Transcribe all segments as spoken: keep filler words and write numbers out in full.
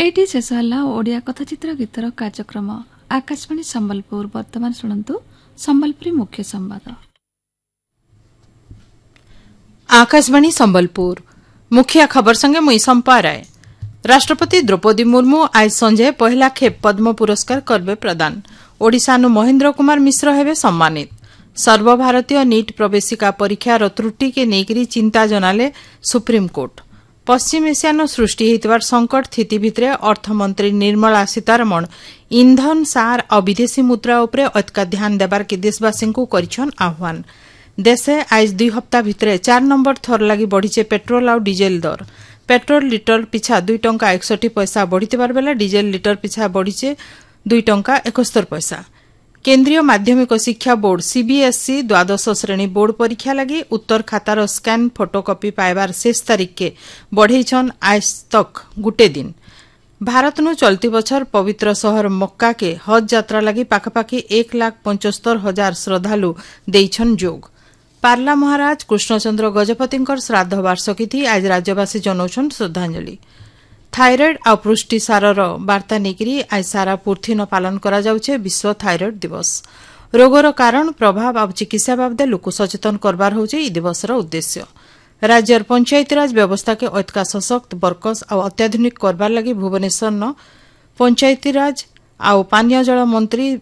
Eighty शेष है ओडिया कथाचित्र गीतर कार्यक्रम आकाशवाणी संबलपुर। वर्तमान शुणु संबलपुरी मुख्य संवाद। आकाशवाणी संबलपुर मुख्य खबर संगे मुई संपा राय। राष्ट्रपति द्रौपदी मुर्मू आज संजय पहला खेप पद्म पुरस्कार करबे प्रदान। ओडिशानु महेन्द्र कुमार मिश्र हेबे सम्मानित। सर्वभारतीय नीट प्रवेशिका परीक्षार त्रुटि के नेकरी चिंता जनाले सुप्रीमकोर्ट। पश्चिम एशियानो सृष्टि होइतबार संकट स्थिति भितरे अर्थमंत्री निर्मला सीतारमण इंधन सार और विदेशी मुद्रा उपरे अधिक ध्यान देबार के देशवासी को करिछन आह्वान। देशे आज दुई हप्ताह भितरे चार नंबर थर लगी बढ़ीचे पेट्रोल और डीजेल दर। पेट्रोल लिटर पिछा दुई टंका एकसठी पैसा बढ़ीथिबार बेला डीजेल लिटर पिछा बढ़ीचे दुई टंका एकहत्तर पैसा। केन्द्रीय माध्यमिक शिक्षा बोर्ड सीबीएसई द्वादश श्रेणी बोर्ड परीक्षा लगी उत्तर खातार स्कैन फोटोकॉपी पाइबार शेष तारीख के बढ़ेछन आज तक गुटे दिन। भारत नु चलती बछर पवित्र शहर मक्का के हज यात्रा लगी पाखापाखि एक लाख पंचस्तर हजार श्रद्धालु देइछन जोग। पार्ला महाराज कृष्णचंद्र गजपतिंकर श्राद्ध वार्षिकी थी आज राज्यवासी जनौछन श्रद्धांजलि। थायरॉइड आ पुष्टि सारर वार्ता नेकरी आज सारा पृथ्वी पालन करा जाउछे विश्व थायरॉइड दिवस। रोगर कारण प्रभाव और चिकित्सा बाबदे लोक सचेतन करबार होउछे ई दिवसर उद्देश्य। राज्यर पंचायतीराज व्यवस्था के अधिक सशक्त बरकस और अत्याधुनिक करबार लगी भुवनेश्वर न पंचायतीराज आ पानीय जल मंत्री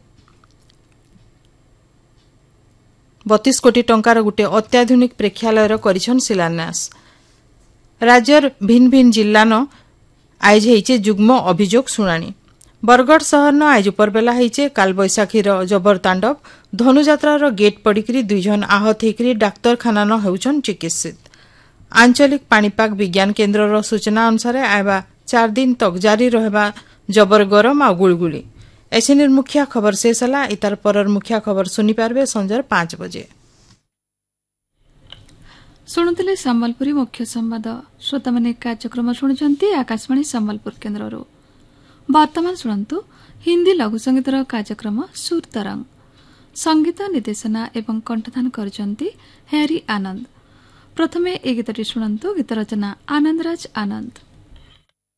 बतीस कोटी टंकार गुटे अत्याधुनिक प्रेक्षालयर करिछन शिलान्यास। राज्यर भिन्न भिन्न जिल्ला न आज होइचे जुग्म अभियोग शुणाणी। बरगढ़ शहर न आज उपरबेला होइचे कालबैशाखीर जबर तांडव। धनुजात्रार गेट पड़िकरी दुई जन आहत होइकरी डाक्तरखाना न हेउछन चिकित्सित। आंचलिक पाणीपाग विज्ञान केन्द्रर सूचना अनुसार आयबा चार दिन तक जारी रहबा जबर गरम आ गुलगुली। एसिनिर मुख्य खबर शेष हला। इतार परर मुख्य खबर सुनी पारबे संजर पांच बजे। शुणुले संबलपुरी मुख्य संवाद। श्रोता माने कार्यक्रम शुणुचंती आकाशवाणी संबलपुर केन्द्र। वर्तमान शुणु हिंदी लघु संगीतर कार्यक्रम सुर तरंग। संगीत निर्देशना एवं कंठदान करचंती हैरी आनंद। प्रथमे ए गीतटी शुणु। गीत रचना आनंदराज आनंद।